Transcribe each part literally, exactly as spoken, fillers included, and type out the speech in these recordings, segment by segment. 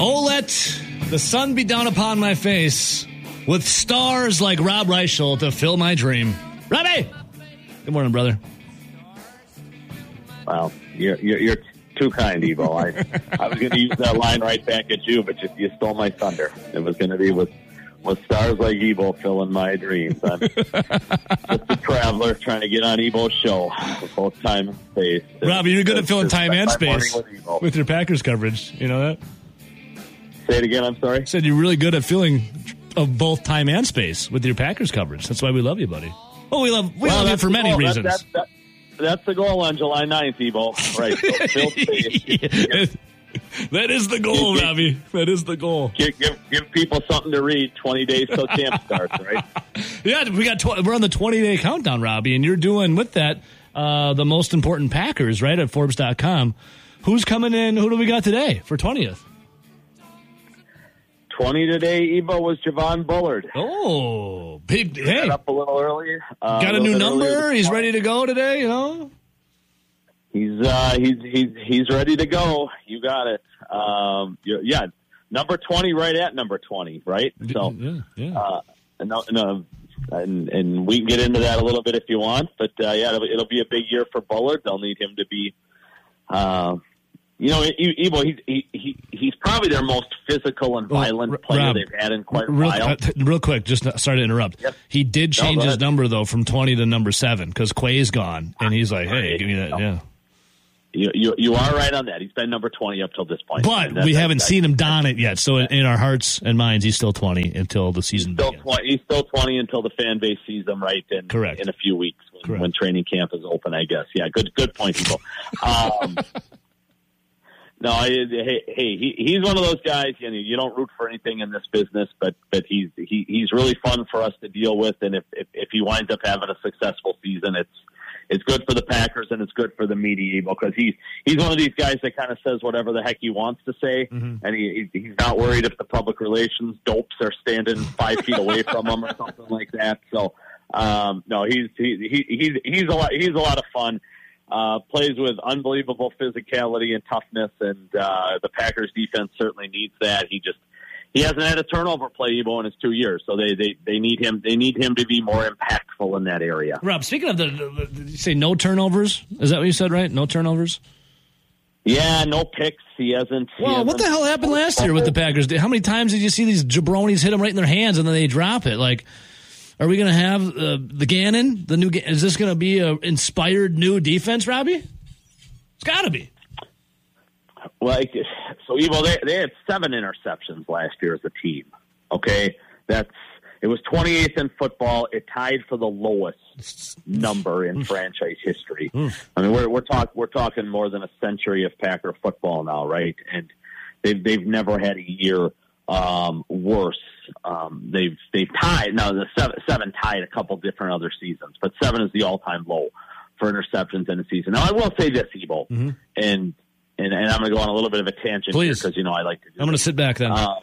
Oh, let the sun be down upon my face with stars like Rob Reichel to fill my dream. Robbie! Good morning, brother. Well, you're, you're, you're too kind, Evo. I, I was going to use that line right back at you, but you, you stole my thunder. It was going to be with, with stars like Evo filling my dreams. I'm just a traveler trying to get on Evo's show with both time and space. Robbie, you're good at filling time and space with, with your Packers coverage. You know that? Say it again, I'm sorry? I said you're really good at filling of both time and space with your Packers coverage. That's why we love you, buddy. Well, we love we well, love you for many goal. reasons. That, that, that, that's the goal on July ninth, Evo. Right. So fill space. That is the goal, Robbie. That is the goal. Give, give, give people something to read twenty days till camp starts, right? Yeah, we got tw- we're on the twenty-day countdown, Robbie, and you're doing with that uh, the most important Packers, right, at Forbes dot com. Who's coming in? Who do we got today for twentieth? twenty today, Evo, was Javon Bullard. Oh, big. Hey. Got up a little earlier. Uh, got a, a new number. He's ready to go today, you know? He's uh, he's he's he's ready to go. You got it. Um, yeah, number twenty, right at number twenty, right? So, yeah, yeah. Uh, no, no, and and we can get into that a little bit if you want. But uh, yeah, it'll, it'll be a big year for Bullard. They'll need him to be, uh, you know, Evo. He's he, he he's probably their most physical and violent well, player Rob, they've had in quite a real, while. Uh, real quick, just sorry to interrupt. Yep. He did change no, his number though from twenty to number seven because Quay's gone, and he's like, "Hey, give me that." No. Yeah. You, you you are right on that. He's been number twenty up till this point. But we haven't seen him don it yet. So in, in our hearts and minds, he's still twenty until the season he's still begins. twenty, he's still twenty until the fan base sees him right in, Correct. in a few weeks when, Correct. when training camp is open, I guess. Yeah, good good point, people. Um, no, I, hey, hey he, he's one of those guys, you know, you don't root for anything in this business, but, but he's he, he's really fun for us to deal with. And if, if, if he winds up having a successful season, it's It's good for the Packers and it's good for the media because he's he's one of these guys that kind of says whatever the heck he wants to say, mm-hmm. and he he's not worried if the public relations dopes are standing five feet away from him or something like that. So um, no, he's he, he he's he's a lot he's a lot of fun. Uh, plays with unbelievable physicality and toughness, and uh, the Packers defense certainly needs that. He just He hasn't had a turnover play, Evo, in his two years, so they, they, they need him. They need him to be more impactful in that area. Rob, speaking of the, the, did you say no turnovers? Is that what you said? Right? No turnovers. Yeah, no picks. He hasn't. He Well, hasn't what the hell happened last year with the Packers? How many times did you see these jabronis hit them right in their hands and then they drop it? Like, are we going to have uh, the Gannon? The new? Is this going to be an inspired new defense, Robbie? It's got to be. Like, so Evo, they they had seven interceptions last year as a team. Okay, that's it was twenty-eighth in football. It tied for the lowest number in franchise history. I mean, we're we're talk we're talking more than a century of Packer football now, right? And they've they've never had a year um, worse. Um, they've they've tied now the seven, seven tied a couple different other seasons, but seven is the all time low for interceptions in a season. Now I will say this, Evo, mm-hmm. and. And, and I'm going to go on a little bit of a tangent Please. because, you know, I like to do I'm going to sit back then. Um,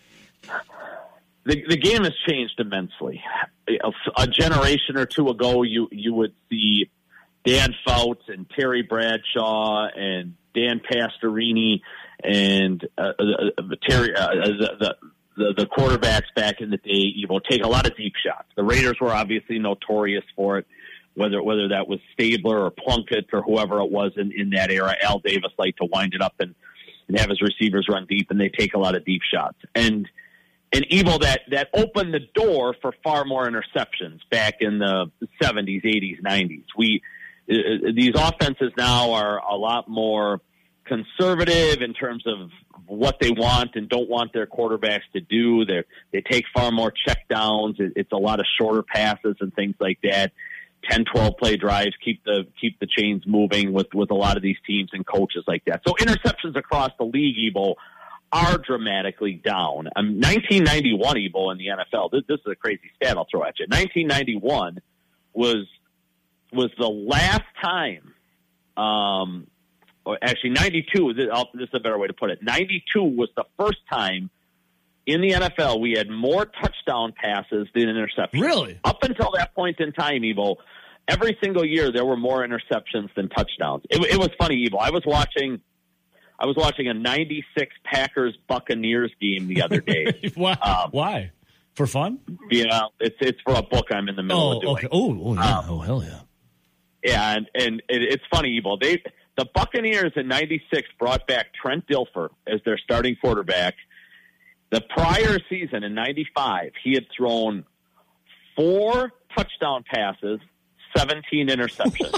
the, the game has changed immensely. A, a generation or two ago, you, you would see Dan Fouts and Terry Bradshaw and Dan Pastorini and uh, uh, Terry, uh, the, the, the quarterbacks back in the day, you know, take a lot of deep shots. The Raiders were obviously notorious for it. Whether whether that was Stabler or Plunkett or whoever it was in, in that era, Al Davis liked to wind it up and, and have his receivers run deep, and they take a lot of deep shots. And and Evo, that, that opened the door for far more interceptions back in the seventies, eighties, nineties. We uh, these offenses now are a lot more conservative in terms of what they want and don't want their quarterbacks to do. They they take far more checkdowns. It, it's a lot of shorter passes and things like that. ten, twelve play drives, keep the keep the chains moving with, with a lot of these teams and coaches like that. So interceptions across the league, Evo, are dramatically down. Um, nineteen ninety-one, Evo, in the N F L, this, this is a crazy stat I'll throw at you. nineteen ninety-one was was the last time, um, or actually ninety-two, this, this is a better way to put it, ninety-two was the first time in the N F L we had more touchdown passes than interceptions. Really? Up until that point in time, Evo, every single year there were more interceptions than touchdowns. It, it was funny, Evo. I was watching I was watching a ninety-six Packers Buccaneers game the other day. Why? Um, Why? For fun? Yeah, it's it's for a book I'm in the middle Oh, of doing. okay. Oh, oh, yeah. Um, oh, hell yeah. Yeah, and, and it, it's funny, Evil. They the Buccaneers in ninety-six brought back Trent Dilfer as their starting quarterback. The prior season in ninety-five, he had thrown four touchdown passes, seventeen interceptions.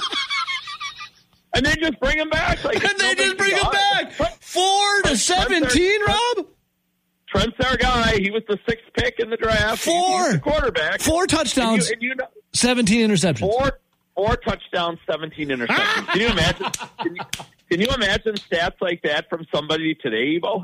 And they just bring him back. Like, and they just bring him back. Trent, Four to seventeen, Rob? Trent's our guy. He was the sixth pick in the draft. Four. He's the quarterback. Four touchdowns, and you, and you know, seventeen interceptions. Four, four touchdowns, seventeen interceptions. Can you imagine? Can you, can you imagine stats like that from somebody today, Evo?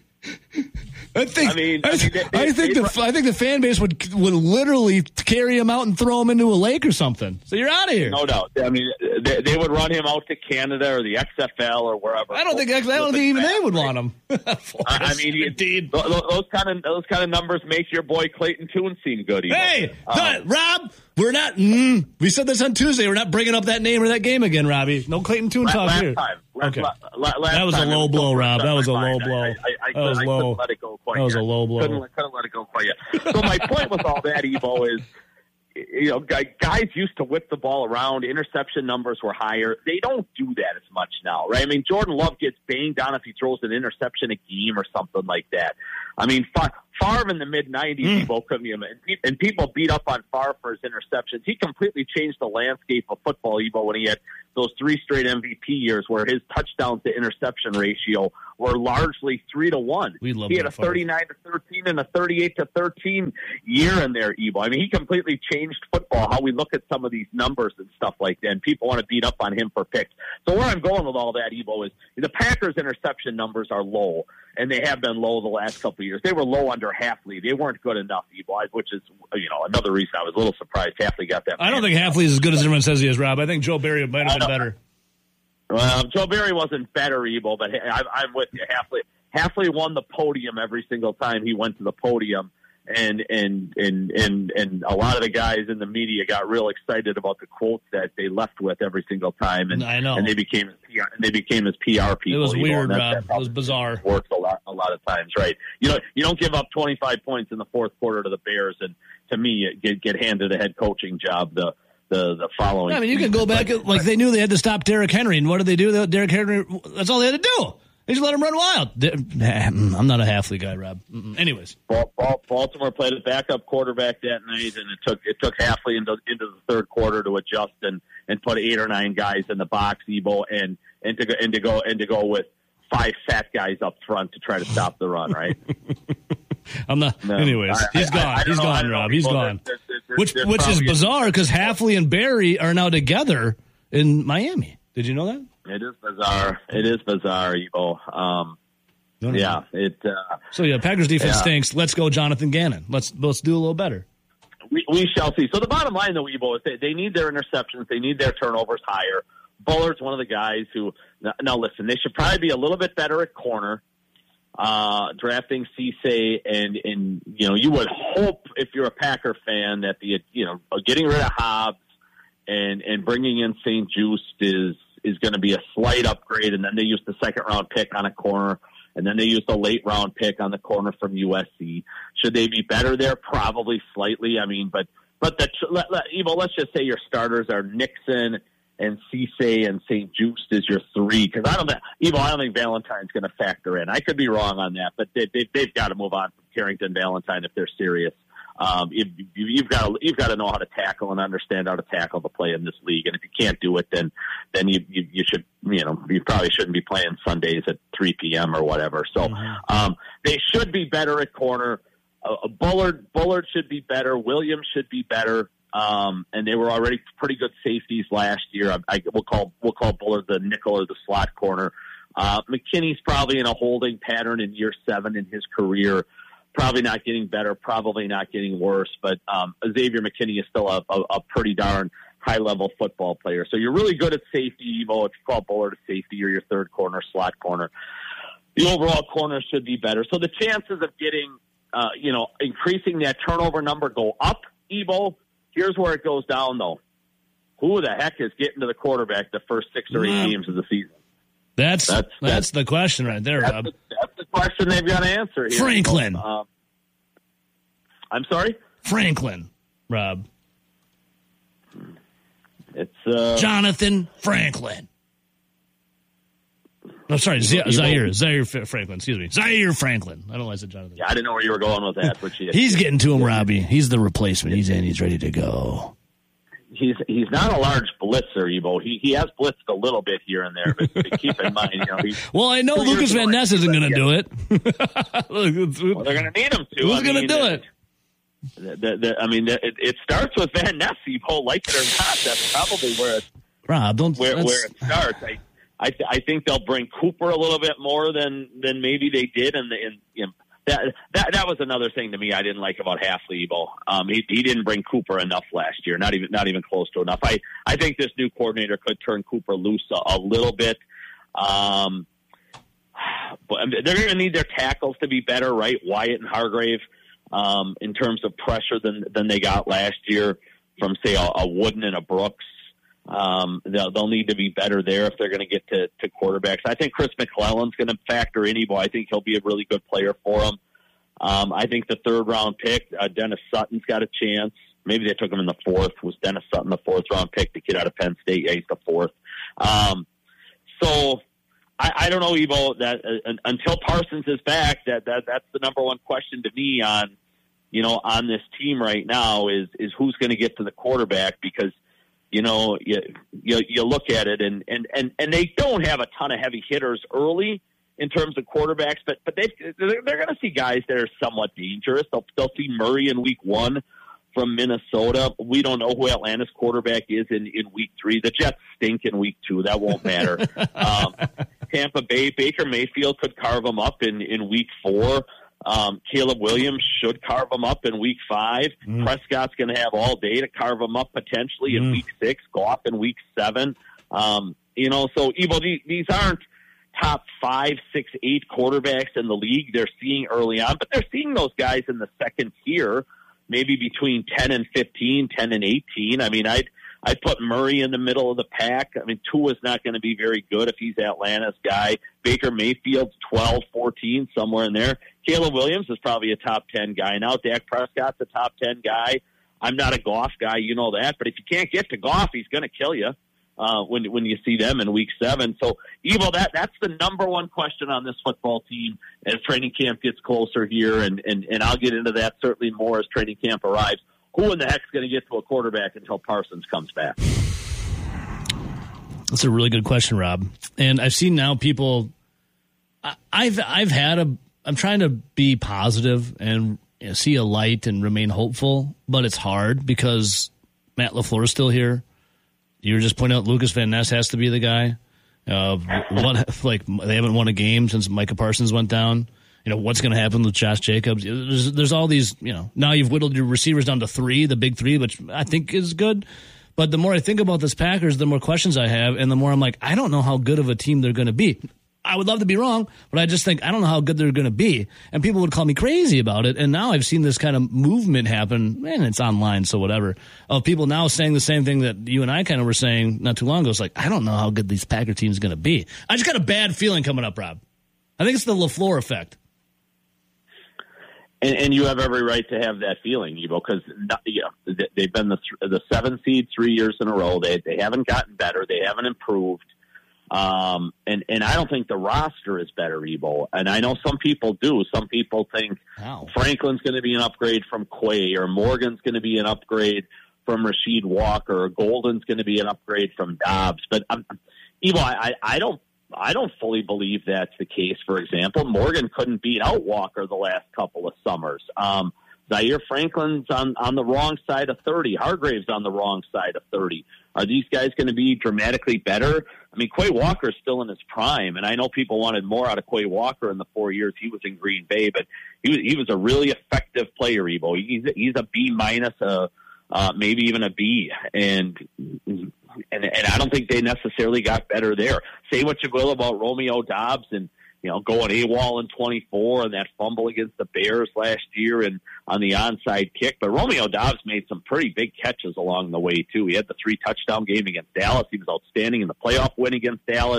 I think. I mean, I, I, mean, they, I think they, the I think the fan base would would literally carry him out and throw him into a lake or something. So you're out of here. No doubt. I mean, they, they would run him out to Canada or the X F L or wherever. I don't think. I don't think even they would want him. I, I mean, he, indeed. Those, those kind of those kind of numbers make your boy Clayton Tune seem good. Evo. Hey, um, no, Rob, we're not. Mm, we said this on Tuesday. We're not bringing up that name or that game again, Robbie. No Clayton Tune talk last here. Time, last, Okay, la, la, last that was a low blow, Rob. That was a low blow. I, I, I, that was I low. couldn't let it go quite That was yet. a low blow. Couldn't, couldn't let it go quite yet. So my point with all that, Evo, is you know guys used to whip the ball around. Interception numbers were higher. They don't do that as much now, right? I mean, Jordan Love gets banged on if he throws an interception a game or something like that. I mean, Favre in the mid nineties, mm. Evo, couldn't be, and people beat up on Favre for his interceptions. He completely changed the landscape of football, Evo, when he had those three straight M V P years where his touchdown to interception ratio were largely three to one. We love he had a thirty-nine to thirteen and a thirty-eight to thirteen year in there, Evo. I mean, he completely changed football, how we look at some of these numbers and stuff like that, and people want to beat up on him for picks. So where I'm going with all that, Evo, is the Packers' interception numbers are low, and they have been low the last couple of years. They were low under Hafley. They weren't good enough, Evo, which is, you know, another reason I was a little surprised Hafley got that. I don't think Hafley is as good as everyone says he is, Rob. I think Joe Barry might have been better. Well, Joe Barry wasn't better, Evo, but I, I'm with you. Hafley, Hafley won the podium every single time he went to the podium, and and and and and a lot of the guys in the media got real excited about the quotes that they left with every single time, and I know, and they became his P R, and they became his P R people. It was Evo, weird, that, Rob. that it was bizarre. Works a lot, a lot of times, right? You know, you don't give up twenty-five points in the fourth quarter to the Bears, and to me, get get handed a head coaching job. The The, the following. I mean, you can go back, like, like they knew they had to stop Derrick Henry, and what did they do? Derrick Henry, that's all they had to do. They just let him run wild. I'm not a Hafley guy, Rob. Mm-mm. Anyways. Baltimore played a backup quarterback that night, and it took it took Hafley into, into the third quarter to adjust and, and put eight or nine guys in the box, Evo, and, and, to go, and, to go, and to go with five fat guys up front to try to stop the run, right? I'm not. No, anyways, I, he's gone. I, I he's know, gone, Rob. He's gone. There's, there's, there's, which which is bizarre because Hafley and Barry are now together in Miami. Did you know that? It is bizarre. It is bizarre, Evo. Um, no, no, yeah. No. It. Uh, so yeah, Packers defense yeah. stinks. Let's go, Jonathan Gannon. Let's let's do a little better. We, we shall see. So the bottom line, though, Evo, is they, they need their interceptions. They need their turnovers higher. Bullard's one of the guys who. Now, now listen, they should probably be a little bit better at corner. Uh, drafting Cisse and, and, you know, you would hope if you're a Packer fan that the, you know, getting rid of Hobbs and, and bringing in Saint Just is, is going to be a slight upgrade. And then they used the second round pick on a corner, and then they used a late round pick on the corner from U S C. Should they be better there? Probably slightly. I mean, but, but the, let, let, Evo, let's just say your starters are Nixon and Cisse and Saint Just is your three, because I don't think, Evo, I don't think Valentine's going to factor in. I could be wrong on that, but they, they, they've got to move on from Carrington Valentine if they're serious. Um, you, you've got to, you've got to know how to tackle and understand how to tackle to play in this league. And if you can't do it, then then you you, you should, you know, you probably shouldn't be playing Sundays at three p.m. or whatever. So um, they should be better at corner. Uh, Bullard Bullard should be better. Williams should be better. Um, and they were already pretty good safeties last year. I, I we'll call we'll call Bullard the nickel or the slot corner. Uh, McKinney's probably in a holding pattern in year seven in his career. Probably not getting better, probably not getting worse. But um, Xavier McKinney is still a, a, a pretty darn high level football player. So you're really good at safety, Evo. If you call Bullard a safety or your third corner, slot corner, the overall corner should be better. So the chances of getting, uh, you know, increasing that turnover number go up, Evo. Here's where it goes down, though. Who the heck is getting to the quarterback the first six or eight yeah. games of the season? That's that's, that's, that's the question right there, that's Rob. The, that's the question they've got to answer here. Franklin. Um, I'm sorry? Franklin, Rob. It's uh, Jonathan Franklin. No, sorry, Z- Zaire. Zaire Franklin. Excuse me. Zaire Franklin. I don't know why I said Jonathan. Yeah, I didn't know where you were going with that. But you, he's getting to him, Robbie. He's the replacement. He's in. He's ready to go. He's he's not a large blitzer, Evo. He he has blitzed a little bit here and there, but, but keep in mind, you know. He, well, I know Lucas Van Ness isn't going to do it. Well, they're going to need him to. Who's going to do it? The, the, the, I mean, the, it, it starts with Van Ness, Evo. Like it or not, that's probably where it, Rob, don't, where, where it starts. I I, th- I think they'll bring Cooper a little bit more than, than maybe they did, and in, in, in that that that was another thing to me I didn't like about Hafley, Evo. Um, he he didn't bring Cooper enough last year, not even not even close to enough. I I think this new coordinator could turn Cooper loose a, a little bit. Um, but they're going to need their tackles to be better, right? Wyatt and Hargrave, um, in terms of pressure than than they got last year from say a, a Wooden and a Brooks. Um, they'll, they'll need to be better there if they're going to get to, to quarterbacks. I think Chris McClellan's going to factor in, Evo. I think he'll be a really good player for them. Um, I think the third round pick, uh, Dennis Sutton's got a chance. Maybe they took him in the fourth. Was Dennis Sutton the fourth round pick, the kid out of Penn State? Yeah, he's the fourth. Um, so I, I don't know, Evo, that uh, until Parsons is back, that, that that's the number one question to me on, you know, on this team right now is, is who's going to get to the quarterback, because You know, you, you you look at it, and, and, and, and they don't have a ton of heavy hitters early in terms of quarterbacks, but but they they're, they're going to see guys that are somewhat dangerous. They'll they'll see Murray in week one from Minnesota. We don't know who Atlanta's quarterback is in, in week three. The Jets stink in week two. That won't matter. um, Tampa Bay, Baker Mayfield could carve them up in, in week four. Um, Caleb Williams should carve them up in week five. Mm. Prescott's going to have all day to carve them up potentially in mm. week six. Goff in week seven. Um, you know, so Evo, these, these aren't top five, six, eight quarterbacks in the league. They're seeing early on, but they're seeing those guys in the second tier, maybe between ten and fifteen, ten and eighteen. I mean, I'd I'd put Murray in the middle of the pack. I mean, Tua's not going to be very good if he's Atlanta's guy. Baker Mayfield's twelve, fourteen, somewhere in there. Caleb Williams is probably a top ten guy now. Dak Prescott's a top ten guy. I'm not a Goff guy, you know that. But if you can't get to Goff, he's going to kill you uh, when when you see them in week seven. So, Evo, that that's the number one question on this football team as training camp gets closer here. And, and, and I'll get into that certainly more as training camp arrives. Who in the heck's going to get to a quarterback until Parsons comes back? That's a really good question, Rob. And I've seen now people. I, I've I've had a. I'm trying to be positive and you know, see a light and remain hopeful, but it's hard because Matt LaFleur is still here. You were just pointing out Lucas Van Ness has to be the guy. Uh, what like they haven't won a game since Micah Parsons went down. You know, what's going to happen with Josh Jacobs? There's, there's all these, you know, now you've whittled your receivers down to three, the big three, which I think is good. But the more I think about this Packers, the more questions I have, and the more I'm like, I don't know how good of a team they're going to be. I would love to be wrong, but I just think I don't know how good they're going to be. And people would call me crazy about it. And now I've seen this kind of movement happen, and it's online, so whatever, of people now saying the same thing that you and I kind of were saying not too long ago. It's like, I don't know how good these Packer teams going to be. I just got a bad feeling coming up, Rob. I think it's the LaFleur effect. And, and you have every right to have that feeling, Evo, because you know, they've been the the seven seed three years in a row. They they haven't gotten better. They haven't improved. Um, and, and I don't think the roster is better, Evo. And I know some people do. Some people think wow. Franklin's going to be an upgrade from Quay, or Morgan's going to be an upgrade from Rasheed Walker, or Golden's going to be an upgrade from Dobbs. But um, Evo, I, I don't. I don't fully believe that's the case. For example, Morgan couldn't beat out Walker the last couple of summers. Um, Zaire Franklin's on, on the wrong side of thirty. Hargrave's on the wrong side of thirty. Are these guys going to be dramatically better? I mean, Quay Walker's still in his prime, and I know people wanted more out of Quay Walker in the four years he was in Green Bay, but he was, he was a really effective player, Evo. He's a, he's a B minus, uh, uh, maybe even a B, and And, and I don't think they necessarily got better there. Say what you will about Romeo Dobbs and, you know, going AWOL in twenty-four and that fumble against the Bears last year and on the onside kick. But Romeo Dobbs made some pretty big catches along the way, too. He had the three touchdown game against Dallas. He was outstanding in the playoff win against Dallas.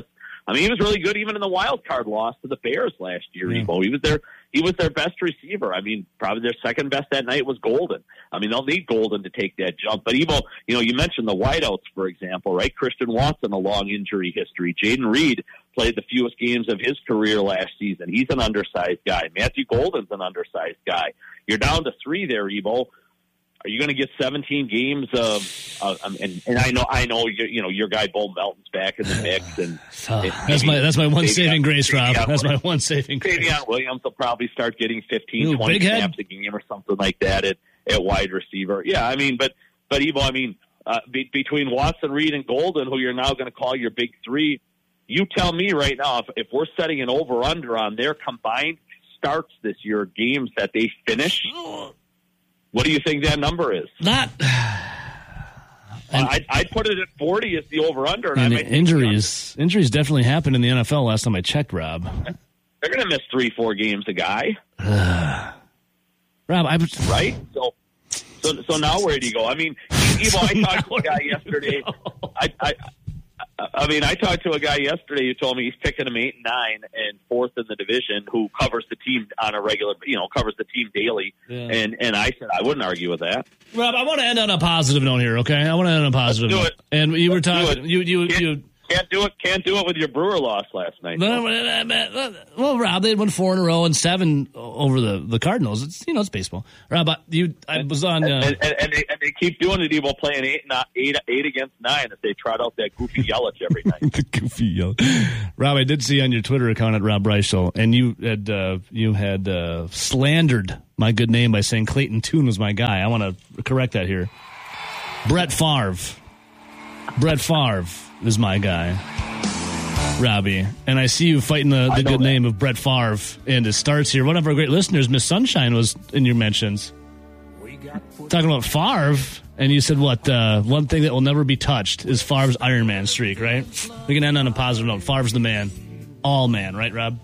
I mean, he was really good even in the wild card loss to the Bears last year, Yeah. Ebo. He was their he was their best receiver. I mean, probably their second best that night was Golden. I mean, they'll need Golden to take that jump. But Ebo, you know, you mentioned the wideouts, for example, right? Christian Watson, a long injury history. Jaden Reed played the fewest games of his career last season. He's an undersized guy. Matthew Golden's an undersized guy. You're down to three there, Ebo. Are you going to get seventeen games of? Uh, um, and, and I know, I know, you, you know, your guy Bo Melton's back in the mix, and Oh, that's my that's my one saving grace, Rob. That's my one saving grace. Davion Williams will probably start getting fifteen, Ooh, twenty big head. snaps a game or something like that at, at wide receiver. Yeah, I mean, but but Evo, I mean, uh, be, between Watson, Reed, and Golden, who you're now going to call your big three, you tell me right now if, if we're setting an over under on their combined starts this year, games that they finish. What do you think that number is? Not. And, I'd, I'd put it at forty as the over-under. And, and I might injuries, injuries definitely happened in the N F L last time I checked, Rob. They're going to miss three, four games a guy. Rob, I was right. So, so, so now where do you go? I mean, Evo, I talked to a guy yesterday. I, I, I mean, I talked to a guy yesterday who told me he's picking him eight and nine and fourth in the division, who covers the team on a regular, you know, covers the team daily. Yeah. And and I said I wouldn't argue with that. Rob, I want to end on a positive note here, okay? I want to end on a positive Let's do note. it. And you Let's were do talking, it. you, you, Can't, you. can't do it. Can't do it with your Brewer loss last night. Well, Rob, they had won four in a row and seven over the, the Cardinals. It's you know it's baseball. Rob, you, I was on. Uh, and, and, and, they, and they keep doing it, Evo, playing eight, not eight, eight against nine if they trot out that goofy Yelich every night. the goofy yell. Rob, I did see on your Twitter account at Rob Reichel, and you had uh, you had uh, slandered my good name by saying Clayton Tune was my guy. I want to correct that here. Brett Favre. Brett Favre is my guy, Robbie. And I see you fighting the, the good that. name of Brett Favre and his starts here. One of our great listeners, Miss Sunshine, was in your mentions. Talking about Favre, and you said, what, uh, one thing that will never be touched is Favre's Iron Man streak, right? We can end on a positive note. Favre's the man. All man, right, Rob?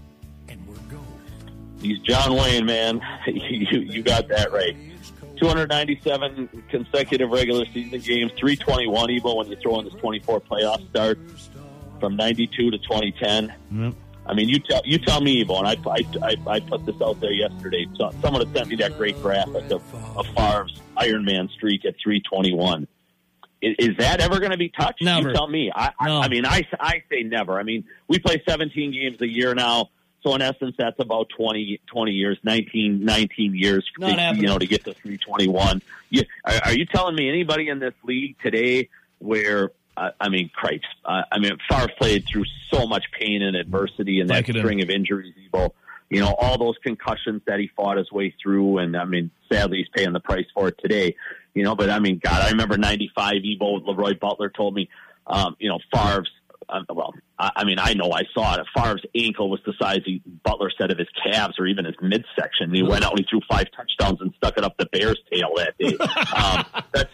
He's John Wayne, man. you, you got that right. two hundred ninety-seven consecutive regular season games, three twenty-one, Evo, when you throw in this twenty-four playoff start from ninety-two to twenty ten. Yep. I mean, you tell you tell me, Evo, and I, I, I, I put this out there yesterday. So someone had sent me that great graphic of, of Favre's Iron Man streak at three twenty-one. Is, is that ever going to be touched? Never. You tell me. I, No. I, I mean, I, I say never. I mean, we play seventeen games a year now. So in essence, that's about twenty, twenty years, nineteen, nineteen years, Not to, happening. you know, to get to three twenty-one. You, are, are you telling me anybody in this league today where, uh, I mean, Christ, uh, I mean, Favre played through so much pain and adversity and that Vicodin. string of injuries, Evo, you know, all those concussions that he fought his way through. And I mean, sadly, he's paying the price for it today, you know, but I mean, God, I remember ninety-five, Evo, Leroy Butler told me, um, you know, Favre's, Uh, well, I, I mean, I know I saw it. Favre's ankle was the size, he, Butler said, of his calves or even his midsection. And he went out and he threw five touchdowns and stuck it up the Bears' tail that day. um, that's,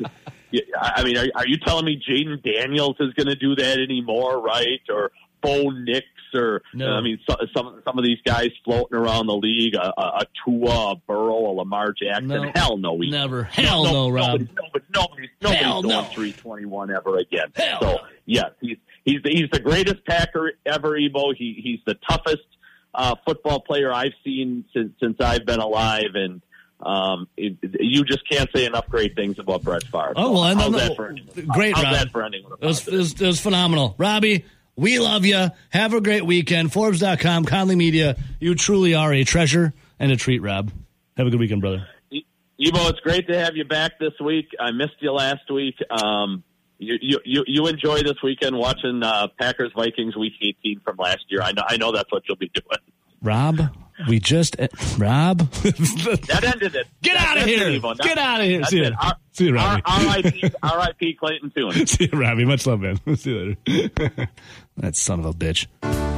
I mean, are, are you telling me Jaden Daniels is going to do that anymore, right? Or Bo Nix or, No. I mean, so, some some of these guys floating around the league, a, a, a Tua, a Burrow, a Lamar Jackson. No. Hell no. We, Never. Hell no, Rob. Nobody's, nobody's, nobody's, nobody's Hell going no. three twenty-one ever again. Hell so, no. yes, he's He's the, he's the greatest Packer ever, Evo. He he's the toughest uh, football player I've seen since since I've been alive, and um, it, you just can't say enough great things about Brett Favre. Oh, well, I how's know. that for Great, how's Rob. that for ending with a It was, positive? it, was, it was phenomenal. Robbie, we love you. Have a great weekend. Forbes dot com, Conley Media. You truly are a treasure and a treat, Rob. Have a good weekend, brother. Evo, it's great to have you back this week. I missed you last week. Um, You, you you you enjoy this weekend watching uh, Packers Vikings Week eighteen from last year. I know I know that's what you'll be doing. Rob, we just Rob. That ended it. Get That- out of that's here! it, Evo. Get out of here! That's See it. you. R- See you, Robbie. R I P R I P Clayton Tune. See you, Robbie. Much love, man. See you later. That son of a bitch.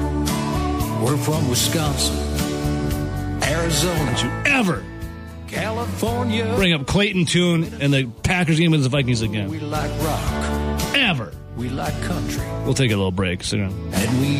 We're from Wisconsin, Arizona, Don't you ever California. bring up Clayton Tune and the Packers game against the Vikings We again. like rock, Ever. we like country, We'll take a little break. Sit down. and we